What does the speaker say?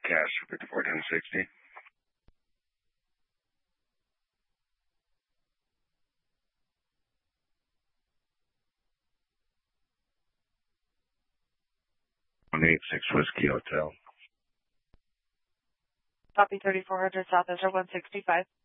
cash for 541060. Six Whiskey Hotel. Copy 3400 South Ezra 165.